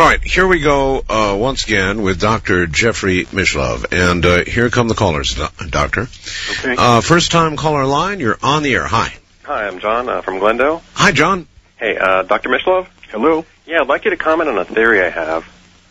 right, here we go once again with Dr. Jeffrey Mishlove. And here come the callers, Doctor. Okay. First-time caller line, you're on the air. Hi. Hi, I'm John from Glendale. Hi, John. Hey, Dr. Mishlove? Hello. Yeah, I'd like you to comment on a theory I have.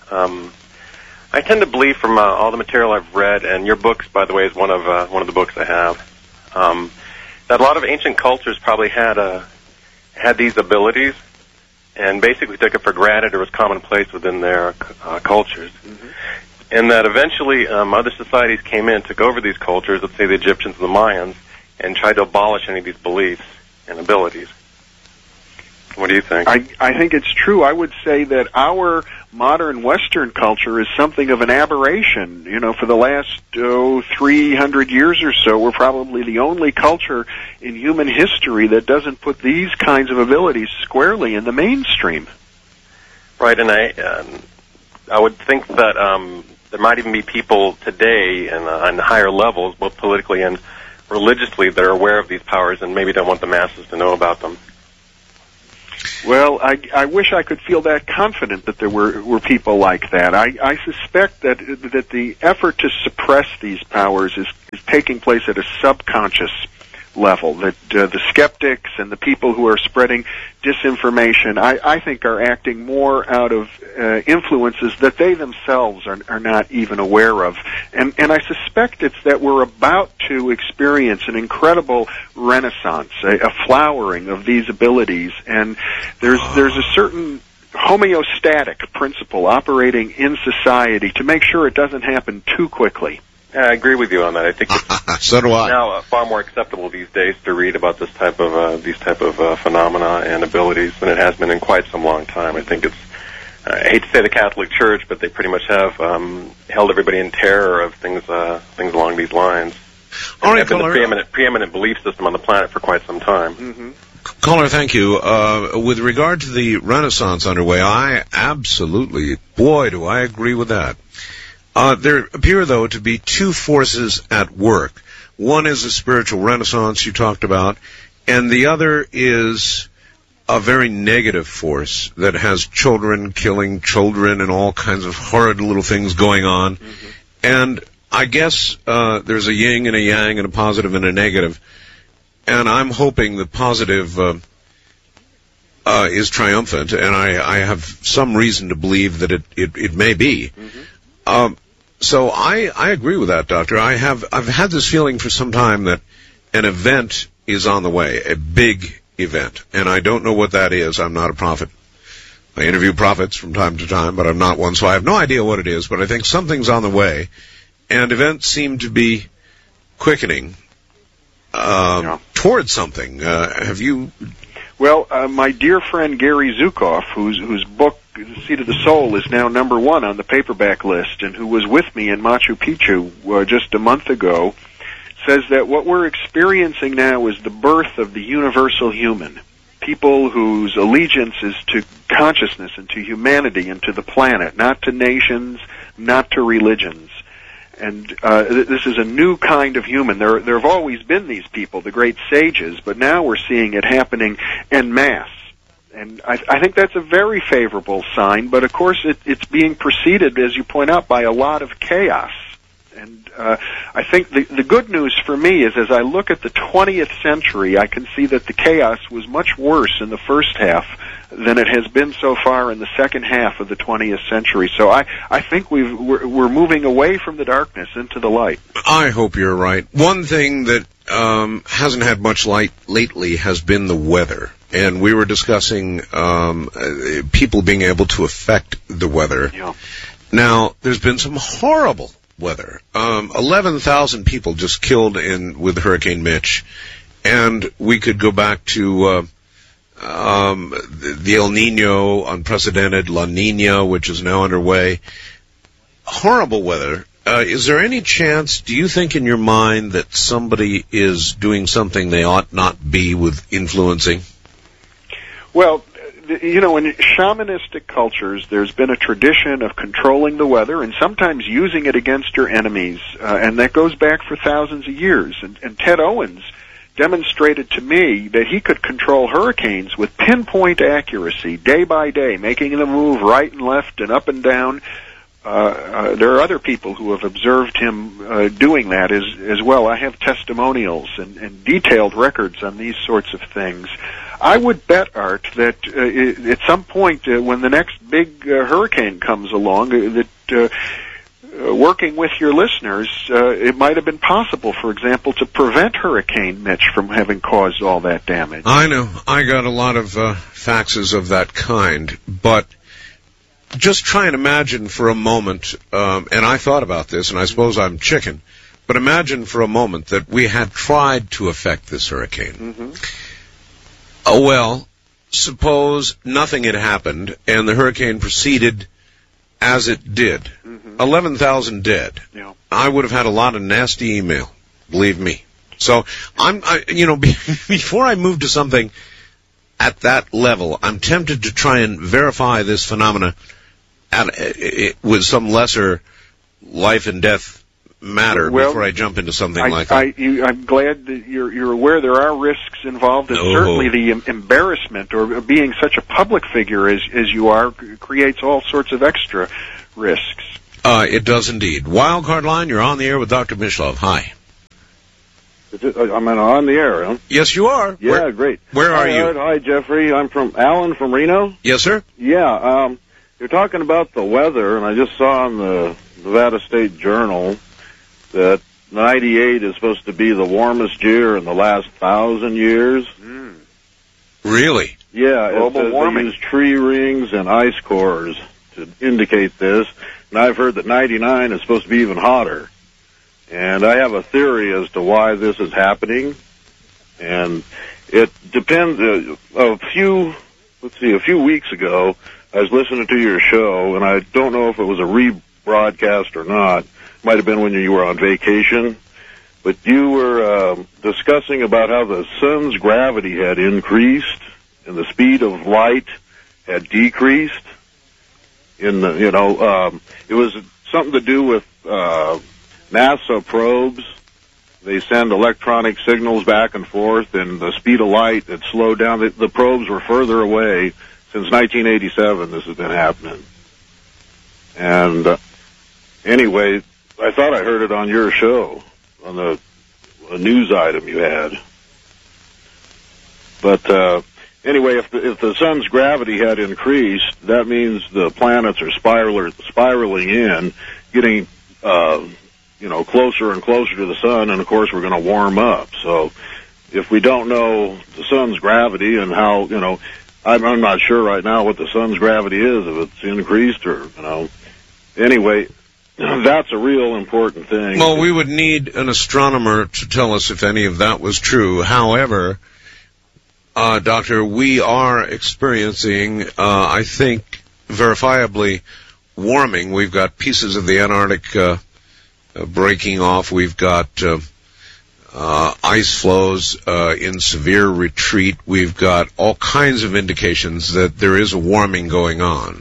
I tend to believe from all the material I've read, and your books, by the way, is one of the books I have, that a lot of ancient cultures probably had these abilities, and basically took it for granted or was commonplace within their cultures. Mm-hmm. And that eventually other societies came in, took over these cultures, let's say the Egyptians and the Mayans, and tried to abolish any of these beliefs and abilities. What do you think? I think it's true. I would say that our modern Western culture is something of an aberration. You know, for the last 300 years or so, we're probably the only culture in human history that doesn't put these kinds of abilities squarely in the mainstream. Right, and I would think that there might even be people today on higher levels, both politically and religiously, that are aware of these powers and maybe don't want the masses to know about them. Well, I wish I could feel that confident that there were people like that. I suspect that the effort to suppress these powers is taking place at a subconscious level, that the skeptics and the people who are spreading disinformation, I think, are acting more out of influences that they themselves are not even aware of. And I suspect it's that we're about to experience an incredible renaissance, a flowering of these abilities, and there's a certain homeostatic principle operating in society to make sure it doesn't happen too quickly. I agree with you on that. I think it's so do I. Now far more acceptable these days to read about this type of phenomena and abilities than it has been in quite some long time. I think it's I hate to say the Catholic Church, but they pretty much have held everybody in terror of things along these lines. All right, they've been the preeminent belief system on the planet for quite some time. Mm-hmm. Caller, thank you. With regard to the Renaissance underway, I absolutely, boy, do I agree with that. There appear, though, to be two forces at work. One is a spiritual renaissance you talked about, and the other is a very negative force that has children killing children and all kinds of horrid little things going on. Mm-hmm. And I guess there's a yin and a yang and a positive and a negative. And I'm hoping the positive is triumphant, and I have some reason to believe that it may be. Mm-hmm. So I agree with that, Doctor. I've had this feeling for some time that an event is on the way, a big event, and I don't know what that is. I'm not a prophet. I interview prophets from time to time, but I'm not one, so I have no idea what it is, but I think something's on the way, and events seem to be quickening towards something. Have you... Well, my dear friend Gary Zukav, whose book, The Seat of the Soul, is now #1 on the paperback list, and who was with me in Machu Picchu just a month ago, says that what we're experiencing now is the birth of the universal human. People whose allegiance is to consciousness and to humanity and to the planet, not to nations, not to religions. And this is a new kind of human. There have always been these people, the great sages, but now we're seeing it happening en masse. And I think that's a very favorable sign, but of course it's being preceded, as you point out, by a lot of chaos. And I think the good news for me is, as I look at the 20th century, I can see that the chaos was much worse in the first half than it has been so far in the second half of the 20th century. So I think we're moving away from the darkness into the light. I hope you're right. One thing that hasn't had much light lately has been the weather. And we were discussing people being able to affect the weather. Yeah. Now, there's been some horrible weather. 11,000 people just killed with Hurricane Mitch. And we could go back to the El Nino, unprecedented La Nina, which is now underway. Horrible weather. Is there any chance, do you think in your mind, that somebody is doing something they ought not be with influencing? Well, you know, in shamanistic cultures, there's been a tradition of controlling the weather and sometimes using it against your enemies, and that goes back for thousands of years. And Ted Owens demonstrated to me that he could control hurricanes with pinpoint accuracy, day by day, making them move right and left and up and down. There are other people who have observed him doing that as well. I have testimonials and detailed records on these sorts of things. I would bet, Art, that at some point when the next big hurricane comes along, that working with your listeners, it might have been possible, for example, to prevent Hurricane Mitch from having caused all that damage. I know. I got a lot of faxes of that kind, but just try and imagine for a moment, and I thought about this, and I suppose I'm chicken, but imagine for a moment that we had tried to affect this hurricane. Mm-hmm. Well, suppose nothing had happened, and the hurricane proceeded as it did. Mm-hmm. 11,000 dead. Yeah. I would have had a lot of nasty email, believe me. So, before I move to something at that level, I'm tempted to try and verify this phenomena with some lesser life and death matter before I jump into something like that. I'm glad that you're aware there are risks involved, and certainly the embarrassment or being such a public figure as you are creates all sorts of extra risks. It does indeed. Wildcard line, you're on the air with Dr. Mishlove. Hi. I'm on the air, huh? Yes, you are. Yeah, great. Where are you? Hi, Jeffrey. I'm from Alan from Reno. Yes, sir. Yeah, you're talking about the weather, and I just saw in the Nevada State Journal that 98 is supposed to be the warmest year in the last 1,000 years. Mm. Really? Yeah, global warming. They use tree rings and ice cores to indicate this, and I've heard that 99 is supposed to be even hotter. And I have a theory as to why this is happening, and it depends. A few weeks ago, I was listening to your show, and I don't know if it was a rebroadcast or not. Might have been when you were on vacation, but you were discussing about how the sun's gravity had increased and the speed of light had decreased. It was something to do with NASA probes. They send electronic signals back and forth, and the speed of light had slowed down. The probes were further away. Since 1987, this has been happening. And anyway, I thought I heard it on your show, on a news item you had. But anyway, if the sun's gravity had increased, that means the planets are spiraling in, getting closer and closer to the sun, and of course we're going to warm up. So if we don't know the sun's gravity and how, I'm not sure right now what the sun's gravity is, if it's increased or, Anyway, that's a real important thing. Well, we would need an astronomer to tell us if any of that was true. However, Doctor, we are experiencing, I think, verifiably warming. We've got pieces of the Antarctic breaking off. We've got ice flows in severe retreat. We've got all kinds of indications that there is a warming going on.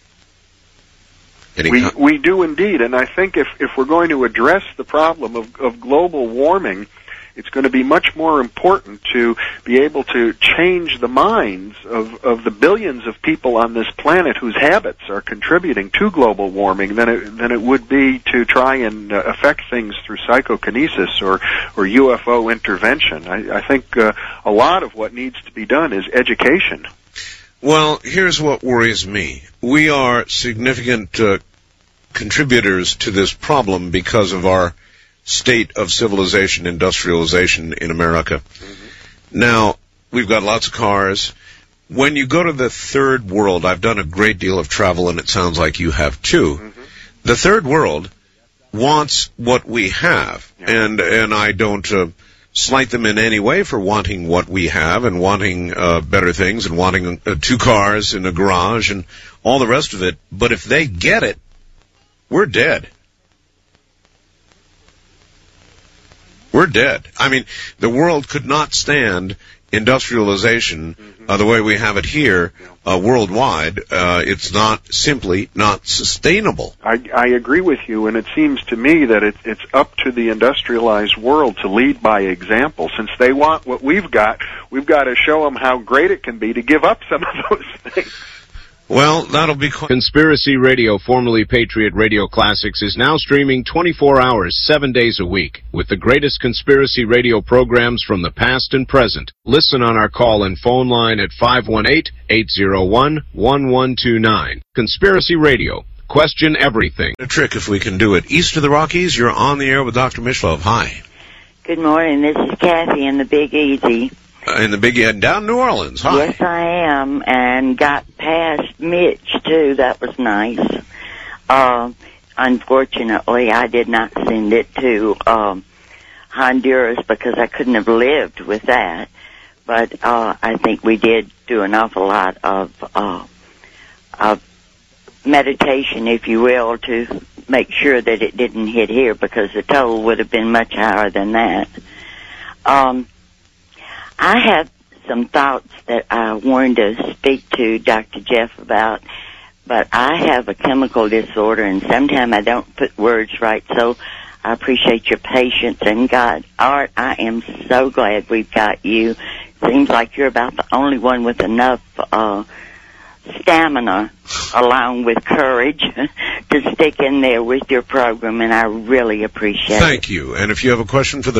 We do indeed, and I think if we're going to address the problem of global warming, it's going to be much more important to be able to change the minds of the billions of people on this planet whose habits are contributing to global warming than it would be to try and affect things through psychokinesis or UFO intervention. I think a lot of what needs to be done is education. Well, here's what worries me. We are significant contributors to this problem because of our state of civilization, industrialization in America. Mm-hmm. Now, we've got lots of cars. When you go to the third world, I've done a great deal of travel, and it sounds like you have too. Mm-hmm. The third world wants what we have, yeah. and I don't slight them in any way for wanting what we have and wanting better things and wanting 2 cars in a garage and all the rest of it. But if they get it, we're dead. We're dead. I mean, the world could not stand industrialization, the way we have it here, worldwide, it's simply not sustainable. I agree with you, and it seems to me that it's up to the industrialized world to lead by example. Since they want what we've got to show them how great it can be to give up some of those things. Well, that'll be Conspiracy Radio, formerly Patriot Radio Classics, is now streaming 24 hours, 7 days a week, with the greatest conspiracy radio programs from the past and present. Listen on our call-in phone line at 518-801-1129. Conspiracy Radio. Question everything. A trick if we can do it. East of the Rockies, you're on the air with Dr. Mishlove. Hi. Good morning. This is Kathy in the Big Easy. In the Big Ed, down New Orleans. Hi. Yes, I am, and got past Mitch, too. That was nice. Unfortunately, I did not send it to Honduras because I couldn't have lived with that. But I think we did do an awful lot of meditation, if you will, to make sure that it didn't hit here, because the toll would have been much higher than that. I have some thoughts that I wanted to speak to Dr. Jeff about, but I have a chemical disorder, and sometimes I don't put words right, so I appreciate your patience. And God, Art, I am so glad we've got you. Seems like you're about the only one with enough stamina, along with courage, to stick in there with your program, and I really appreciate it. Thank you. And if you have a question for the